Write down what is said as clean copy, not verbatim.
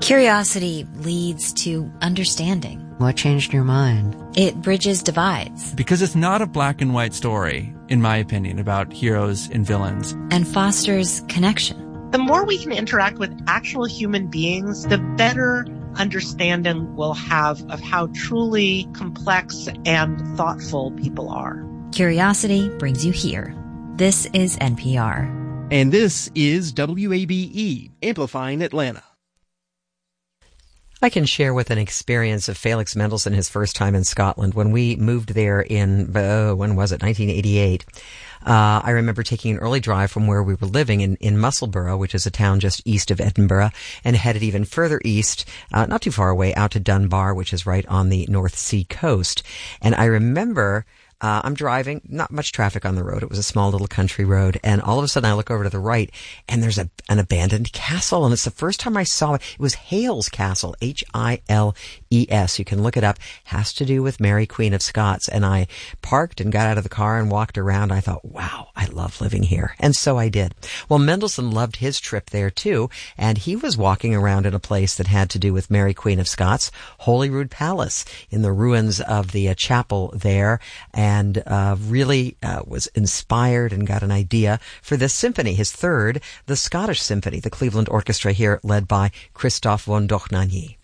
Curiosity leads to understanding. What changed your mind? It bridges divides. Because it's not a black and white story, in my opinion, about heroes and villains. And fosters connection. The more we can interact with actual human beings, the better understanding we'll have of how truly complex and thoughtful people are. Curiosity brings you here. This is NPR. And this is WABE, Amplifying Atlanta. I can share with an experience of Felix Mendelssohn his first time in Scotland. When we moved there in, when was it, 1988, I remember taking an early drive from where we were living in Musselburgh, which is a town just east of Edinburgh, and headed even further east, not too far away, out to Dunbar, which is right on the North Sea coast. And I remember I'm driving, not much traffic on the road. It was a small little country road. And all of a sudden I look over to the right and there's an abandoned castle. And it's the first time I saw it. It was Hailes Castle, Hiles. You can look it up. Has to do with Mary, Queen of Scots. And I parked and got out of the car and walked around. I thought, wow, I love living here. And so I did. Well, Mendelssohn loved his trip there too. And he was walking around in a place that had to do with Mary, Queen of Scots, Holyrood Palace, in the ruins of the chapel there. And really was inspired and got an idea for this symphony, his third, the Scottish Symphony, the Cleveland Orchestra here led by Christoph von Dohnanyi.